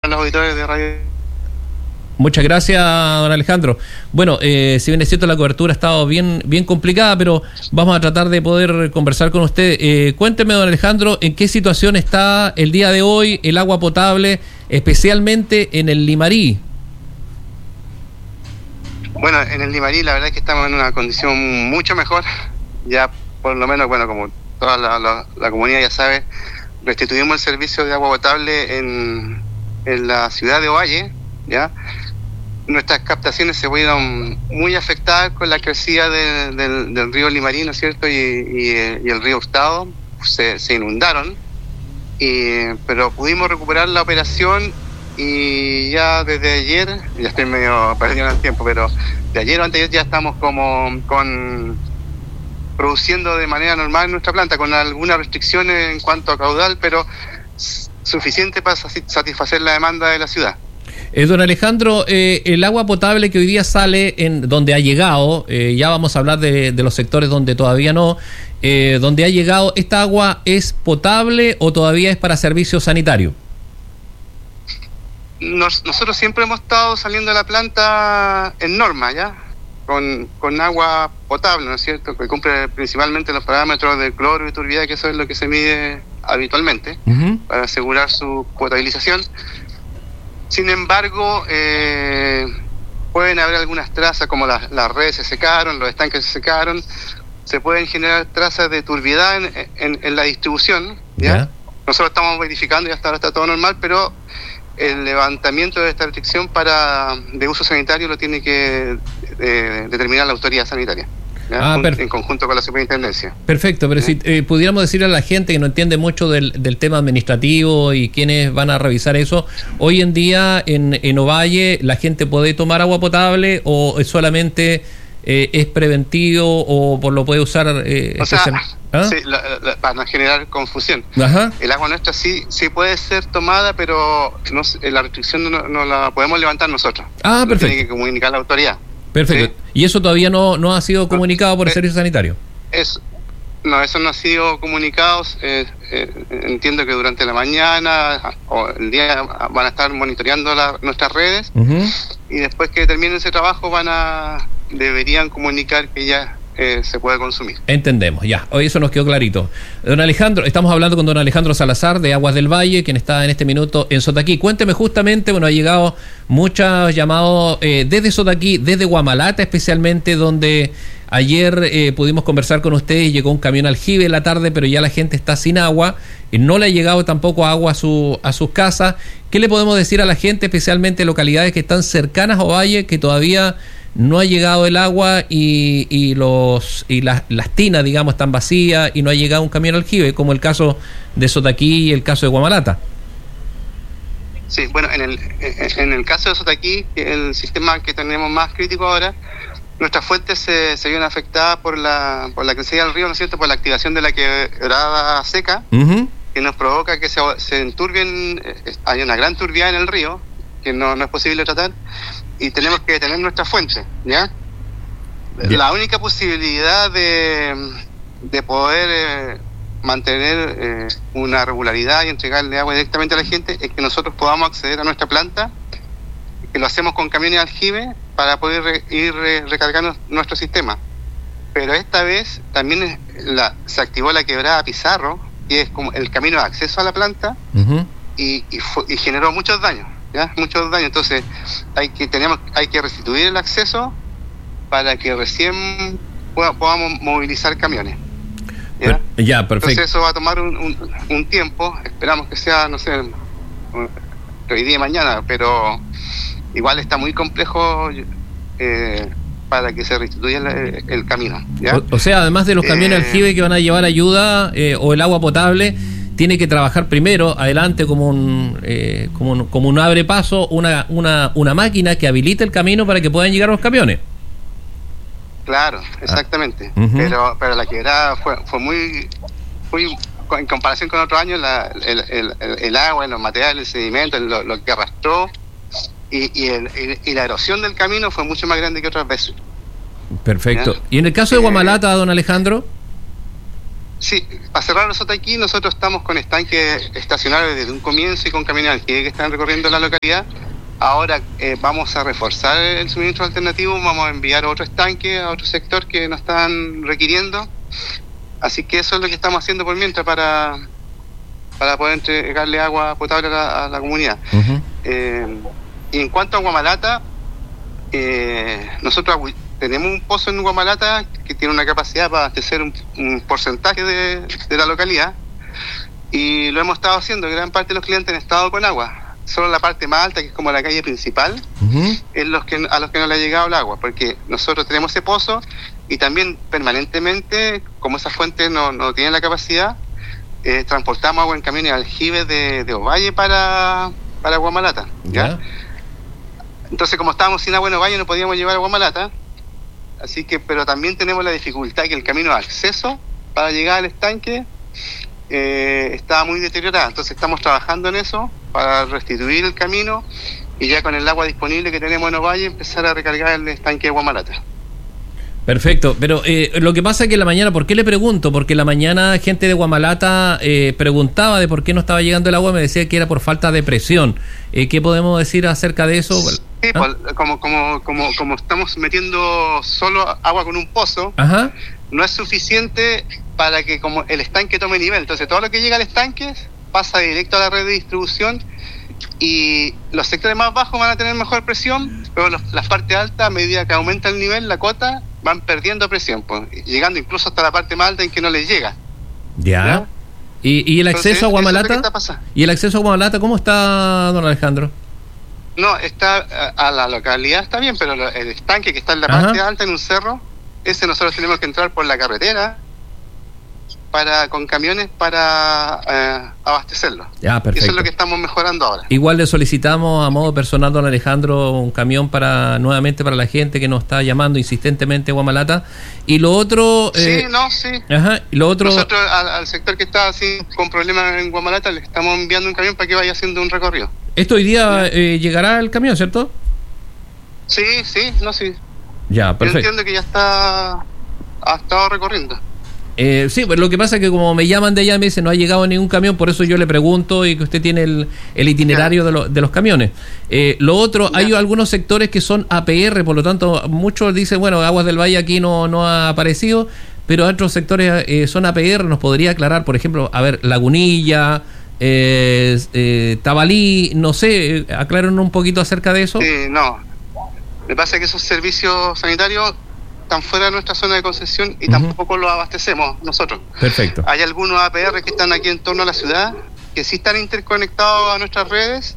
los auditores de radio. Muchas gracias, don Alejandro. Bueno, si bien es cierto, la cobertura ha estado bien complicada, pero vamos a tratar de poder conversar con usted. Cuénteme, don Alejandro, en qué situación está el día de hoy el agua potable, especialmente en el Limarí. Bueno, en el Limarí la verdad es que estamos en una condición mucho mejor. Ya por lo menos, bueno, como toda la comunidad ya sabe, restituimos el servicio de agua potable en la ciudad de Ovalle, ¿ya? Nuestras captaciones se vieron muy afectadas con la crecida del río Limarí, ¿no es cierto? Y el río Hurtado se inundaron, pero pudimos recuperar la operación y ya desde ayer, ya estoy medio perdido en el tiempo, pero de ayer o anteayer ya estamos produciendo de manera normal en nuestra planta, con algunas restricciones en cuanto a caudal, pero suficiente para satisfacer la demanda de la ciudad. Don Alejandro, el agua potable que hoy día sale donde ha llegado, ya vamos a hablar de los sectores donde todavía no, donde ha llegado, ¿esta agua es potable o todavía es para servicio sanitario? Nosotros siempre hemos estado saliendo de la planta en norma, ¿ya? Con agua potable, ¿no es cierto? Que cumple principalmente los parámetros de cloro y turbidez, que eso es lo que se mide habitualmente, para asegurar su potabilización. Sin embargo, pueden haber algunas trazas, como las redes se secaron, los estanques se secaron, se pueden generar trazas de turbiedad en la distribución, ¿ya? Yeah. Nosotros estamos verificando y hasta ahora está todo normal, pero el levantamiento de esta restricción de uso sanitario lo tiene que determinar la autoridad sanitaria, en conjunto con la superintendencia. Perfecto, pero si pudiéramos decirle a la gente que no entiende mucho del tema administrativo y quienes van a revisar eso, hoy en día en Ovalle la gente puede tomar agua potable o es solamente es preventivo o lo puede usar sí, para no generar confusión. Ajá. El agua nuestra sí puede ser tomada, pero la restricción no la podemos levantar nosotros. Perfecto. Tiene que comunicar la autoridad. Perfecto. ¿Sí? ¿Y eso todavía no ha sido comunicado por el servicio sanitario? Eso no ha sido comunicado. Entiendo que durante la mañana o el día van a estar monitoreando nuestras redes, y después que termine ese trabajo deberían comunicar que ya se puede consumir. Entendemos, ya. Hoy eso nos quedó clarito. Don Alejandro, estamos hablando con don Alejandro Salazar de Aguas del Valle, quien está en este minuto en Sotaquí. Cuénteme justamente, ha llegado muchos llamados desde Sotaquí, desde Guamalata especialmente, donde ayer pudimos conversar con ustedes, llegó un camión aljibe en la tarde, pero ya la gente está sin agua, no le ha llegado tampoco agua a sus casas. ¿Qué le podemos decir a la gente, especialmente localidades que están cercanas a Ovalle, que todavía no ha llegado el agua y las tinas, digamos, están vacías y no ha llegado un camión aljibe, como el caso de Sotaquí y el caso de Guamalata? Sí, bueno, en el caso de Sotaquí, el sistema que tenemos más crítico ahora, nuestras fuentes se vieron afectadas por la crecida del río, ¿no es cierto?, por la activación de la quebrada seca, que nos provoca que se enturbien, hay una gran turbiedad en el río, que no es posible tratar, y tenemos que detener nuestra fuente, ¿ya? La única posibilidad de poder mantener una regularidad y entregarle agua directamente a la gente es que nosotros podamos acceder a nuestra planta, que lo hacemos con camiones aljibe para poder ir recargando nuestro sistema. Pero esta vez también se activó la quebrada Pizarro, que es como el camino de acceso a la planta, y generó muchos daños. ¿Ya? Muchos daños, entonces hay que restituir el acceso para que recién podamos movilizar camiones. ¿Ya? Perfecto. Entonces eso va a tomar un tiempo, esperamos que sea, no sé, hoy día y mañana, pero igual está muy complejo para que se restituya el camino, ¿ya? O sea, además de los camiones aljibe que van a llevar ayuda o el agua potable, tiene que trabajar primero adelante como un abre paso, una máquina que habilite el camino para que puedan llegar los camiones. Claro, exactamente. Pero la quebrada fue muy en comparación con otros años, el agua, los materiales, el sedimento, lo que arrastró y la erosión del camino fue mucho más grande que otras veces. Perfecto. ¿Ya? ¿Y en el caso de Guamalata, don Alejandro? Sí, para cerrar los Sotaquí, nosotros estamos con estanques estacionarios desde un comienzo y con camiones aljibe que están recorriendo la localidad. Ahora vamos a reforzar el suministro alternativo, vamos a enviar otro estanque a otro sector que nos están requiriendo. Así que eso es lo que estamos haciendo por mientras para poder entregarle agua potable a la comunidad. Uh-huh. Y en cuanto a Guamalata, nosotros tenemos un pozo en Guamalata que tiene una capacidad para abastecer un porcentaje de la localidad, y lo hemos estado haciendo. Gran parte de los clientes han estado con agua. Solo la parte más alta, que es como la calle principal, uh-huh, es a los que no le ha llegado el agua, porque nosotros tenemos ese pozo y también permanentemente, como esas fuentes no tienen la capacidad, transportamos agua en camiones aljibes de Ovalle para Guamalata, ¿ya? Entonces, como estábamos sin agua en Ovalle, no podíamos llevar a Guamalata, así que, pero también tenemos la dificultad que el camino de acceso para llegar al estanque estaba muy deteriorada. Entonces estamos trabajando en eso para restituir el camino y ya con el agua disponible que tenemos en Ovalle empezar a recargar el estanque de Guamalata. Perfecto, pero lo que pasa es que en la mañana, ¿por qué le pregunto? Porque en la mañana gente de Guamalata preguntaba de por qué no estaba llegando el agua, me decía que era por falta de presión. ¿Qué podemos decir acerca de eso? Sí, ¿ah? Como estamos metiendo solo agua con un pozo, ajá, no es suficiente para que como el estanque tome nivel. Entonces todo lo que llega al estanque pasa directo a la red de distribución y los sectores más bajos van a tener mejor presión, pero las partes altas, a medida que aumenta el nivel, la cota, van perdiendo presión, pues, llegando incluso hasta la parte más alta en que no les llega. ¿Ya? ¿Y el acceso a Guamalata? ¿Y el acceso a Guamalata cómo está, don Alejandro? No, está a la localidad está bien, pero el estanque que está en la parte alta, en un cerro, ese nosotros tenemos que entrar por la carretera con camiones para abastecerlo. Ya, perfecto. Eso es lo que estamos mejorando ahora. Igual le solicitamos a modo personal, don Alejandro, un camión nuevamente para la gente que nos está llamando insistentemente a Guamalata. Y lo otro... sí. Ajá, y lo otro... Nosotros al sector que está así con problemas en Guamalata le estamos enviando un camión para que vaya haciendo un recorrido. Esto hoy día llegará el camión, ¿cierto? Sí. Ya, perfecto. Yo entiendo que ya ha estado recorriendo. Sí, pues lo que pasa es que como me llaman de allá me dicen no ha llegado ningún camión, por eso yo le pregunto y que usted tiene el itinerario de los camiones. Lo otro, hay algunos sectores que son APR, por lo tanto muchos dicen, bueno, Aguas del Valle aquí no ha aparecido, pero otros sectores son APR. Nos podría aclarar, por ejemplo, a ver, Lagunilla, Tabalí, no sé, aclaren un poquito acerca de eso. Sí, no, me pasa que esos servicios sanitarios están fuera de nuestra zona de concesión y tampoco los abastecemos nosotros. Perfecto. Hay algunos APR que están aquí en torno a la ciudad que sí están interconectados a nuestras redes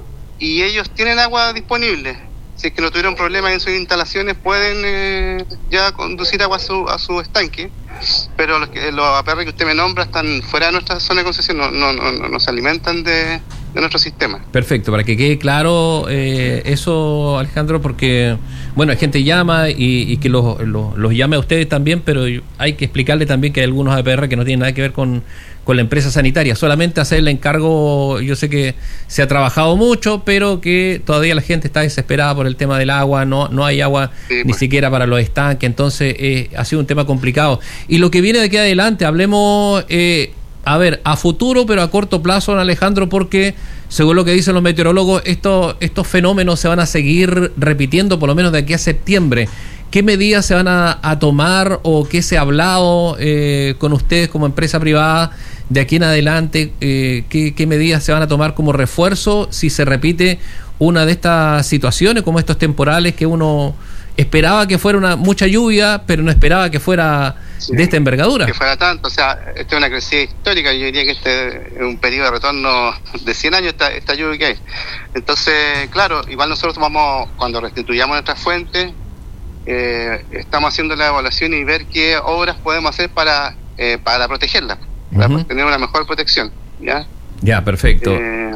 y ellos tienen agua disponible. Si es que no tuvieron problemas en sus instalaciones pueden ya conducir agua a su estanque, pero los APR que usted me nombra están fuera de nuestra zona de concesión, no se alimentan de nuestro sistema. Perfecto, para que quede claro eso, Alejandro, porque bueno, la gente llama y que los llame a ustedes también, pero hay que explicarle también que hay algunos APR que no tienen nada que ver con la empresa sanitaria, solamente hacer el encargo. Yo sé que se ha trabajado mucho, pero que todavía la gente está desesperada por el tema del agua, no hay agua ni siquiera para los estanques, entonces ha sido un tema complicado. Y lo que viene de aquí adelante, hablemos a futuro, pero a corto plazo, don Alejandro, porque según lo que dicen los meteorólogos, estos fenómenos se van a seguir repitiendo por lo menos de aquí a septiembre. ¿Qué medidas se van a tomar o qué se ha hablado con ustedes como empresa privada de aquí en adelante? ¿Qué medidas se van a tomar como refuerzo si se repite una de estas situaciones como estos temporales que uno esperaba que fuera mucha lluvia, pero no esperaba que fuera de esta envergadura? Que fuera tanto, o sea, esta es una crecida histórica. Yo diría que este es un periodo de retorno de 100 años esta lluvia que hay. Entonces, claro, igual nosotros cuando restituyamos nuestras fuentes, estamos haciendo la evaluación y ver qué obras podemos hacer para protegerlas, para tener una mejor protección. Ya, perfecto.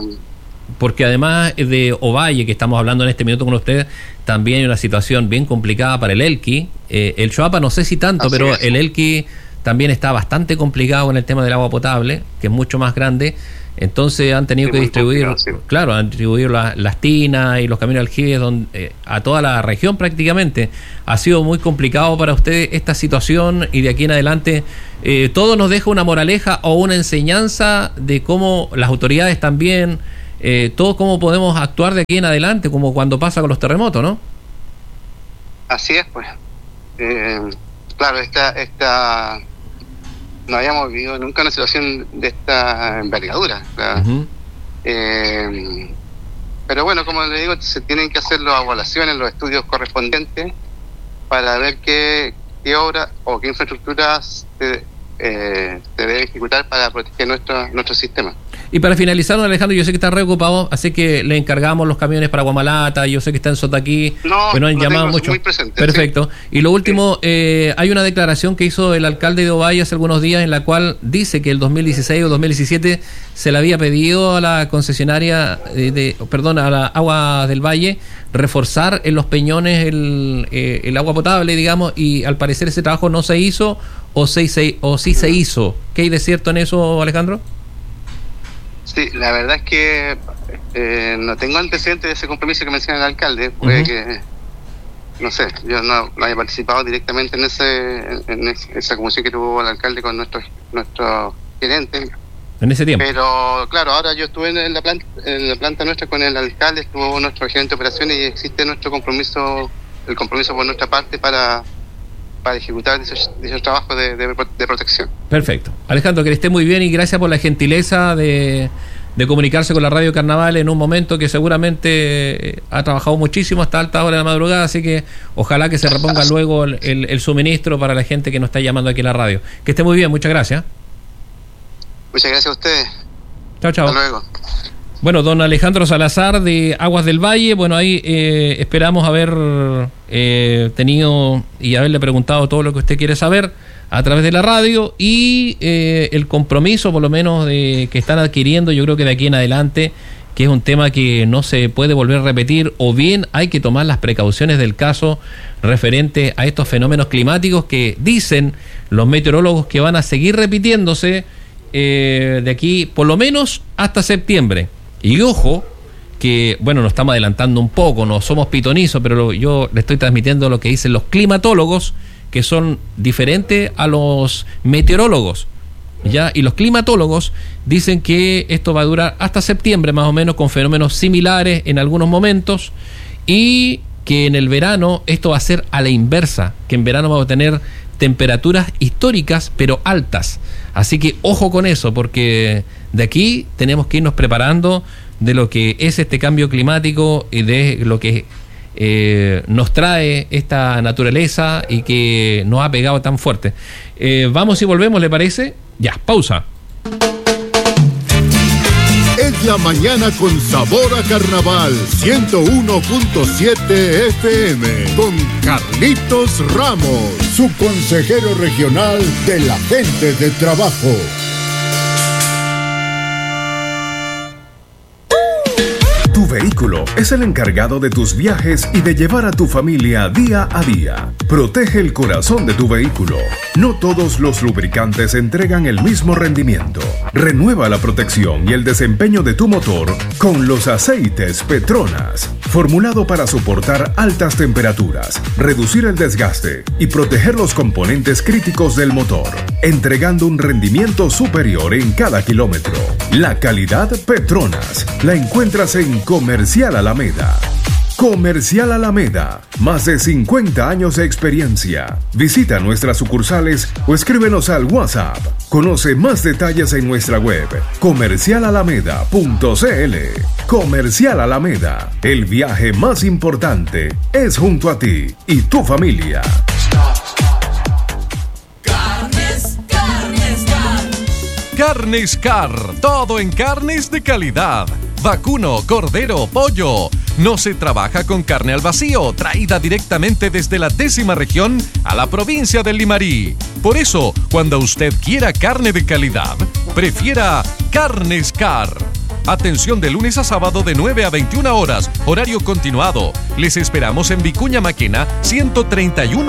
Porque además de Ovalle, que estamos hablando en este minuto con ustedes, también hay una situación bien complicada para el Elqui. El Choapa no sé si tanto, pero el Elqui también está bastante complicado en el tema del agua potable, que es mucho más grande. Entonces han tenido que distribuir, claro, han distribuido las tinas y los camiones de aljibe a toda la región prácticamente. Ha sido muy complicado para ustedes esta situación, y de aquí en adelante todo nos deja una moraleja o una enseñanza de cómo las autoridades también, todo cómo podemos actuar de aquí en adelante, como cuando pasa con los terremotos, ¿no? Así es, pues. Claro, esta no habíamos vivido nunca una situación de esta envergadura. Uh-huh. Pero bueno, como le digo, se tienen que hacer las evaluaciones, los estudios correspondientes para ver qué obra o qué infraestructuras se debe ejecutar para proteger nuestro sistema. Y para finalizar, don Alejandro, yo sé que está preocupado, así que le encargamos los camiones para Guamalata, yo sé que está en Sotaquí, pero han llamado mucho. Muy presente, perfecto. Sí. Y lo último, hay una declaración que hizo el alcalde de Ovalle hace algunos días en la cual dice que el 2016 o 2017 se le había pedido a la concesionaria, a la Agua del Valle, reforzar en los peñones el agua potable, digamos, y al parecer ese trabajo no se hizo o sí se hizo. ¿Qué hay de cierto en eso, Alejandro? Sí, la verdad es que no tengo antecedentes de ese compromiso que menciona el alcalde. Puede que, no sé, yo no había participado directamente en esa comisión que tuvo el alcalde con nuestro gerente. En ese tiempo. Pero claro, ahora yo estuve en la planta nuestra con el alcalde, estuvo nuestro gerente de operaciones, y existe el compromiso por nuestra parte para ejecutar dichos trabajos de protección. Perfecto. Alejandro, que esté muy bien, y gracias por la gentileza de comunicarse con la Radio Carnaval en un momento que seguramente ha trabajado muchísimo hasta alta hora de la madrugada, así que ojalá que se reponga luego el suministro para la gente que nos está llamando aquí en la radio. Que esté muy bien, muchas gracias. Muchas gracias a ustedes. Chao, chao. Hasta luego. Bueno, don Alejandro Salazar de Aguas del Valle, bueno, ahí esperamos haber tenido y haberle preguntado todo lo que usted quiere saber a través de la radio, y el compromiso por lo menos que están adquiriendo, yo creo que de aquí en adelante, que es un tema que no se puede volver a repetir, o bien hay que tomar las precauciones del caso referente a estos fenómenos climáticos que dicen los meteorólogos que van a seguir repitiéndose de aquí por lo menos hasta septiembre. Y ojo, que bueno, nos estamos adelantando un poco, no somos pitonizos, pero yo le estoy transmitiendo lo que dicen los climatólogos, que son diferentes a los meteorólogos, ¿ya? Y los climatólogos dicen que esto va a durar hasta septiembre más o menos, con fenómenos similares en algunos momentos, y que en el verano esto va a ser a la inversa, que en verano vamos a tener temperaturas históricas pero altas. Así que ojo con eso, porque de aquí tenemos que irnos preparando de lo que es este cambio climático y de lo que nos trae esta naturaleza y que nos ha pegado tan fuerte. Vamos y volvemos, ¿le parece? Ya, pausa. Es la mañana con sabor a carnaval. 101.7 FM con Carlitos Ramos, su consejero regional de la gente de trabajo. Tu vehículo es el encargado de tus viajes y de llevar a tu familia día a día. Protege el corazón de tu vehículo. No todos los lubricantes entregan el mismo rendimiento. Renueva la protección y el desempeño de tu motor con los aceites Petronas, formulado para soportar altas temperaturas, reducir el desgaste y proteger los componentes críticos del motor, entregando un rendimiento superior en cada kilómetro. La calidad Petronas la encuentras en Comercial Alameda. Comercial Alameda, más de 50 años de experiencia. Visita nuestras sucursales o escríbenos al WhatsApp. Conoce más detalles en nuestra web comercialalameda.cl. Comercial Alameda, el viaje más importante es junto a ti y tu familia. Carnes Car, todo en carnes de calidad. Vacuno, cordero, pollo. No se trabaja con carne al vacío, traída directamente desde la 10ª región a la provincia del Limarí. Por eso, cuando usted quiera carne de calidad, prefiera Carnes Car. Atención de lunes a sábado de 9 a 21 horas, horario continuado. Les esperamos en Vicuña Maquena 131.